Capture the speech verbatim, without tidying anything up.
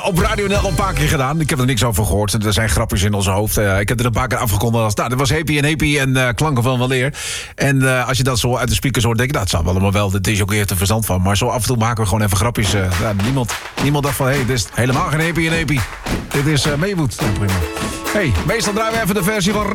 op Radio N L een paar keer gedaan. Ik heb er niks over gehoord. Er zijn grapjes in ons hoofd. Uh, ik heb er een paar keer afgekondigd als... Nou, dat was happy en happy en uh, klanken van weleer. En uh, als je dat zo uit de speakers hoort, denk je... Nou, het zal wel allemaal wel. Dit is ook eerst een verstand van. Maar zo af en toe maken we gewoon even grapjes. Uh, ja, niemand, niemand dacht van... Hé, hey, dit is helemaal geen happy en happy. Dit is uh, Maywood. Ja, prima. Hey, meestal draaien we even de versie van